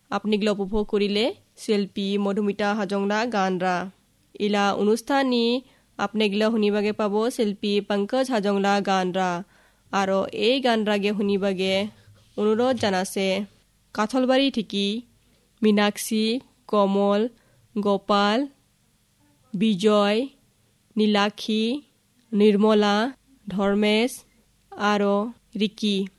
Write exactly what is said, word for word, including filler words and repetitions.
আপনিগিলা উপভোগ কৰিলে শিল্পী মধুমিতা হাজংৰা গানৰা ইলা অনুষ্ঠানী আপনিগিলা শুনিবাগে পাব শিল্পী পংকজ হাজংৰা গানৰা আৰু এই গানৰাগে শুনিবাগে অনুৰোধ জানাছে কাঠলবাৰী ঠিকি মীনাক্ষী কমল গোপাল বিজয় নীলাক্ষী নিৰ্মলা ধৰ্মেশ আৰু ৰিকি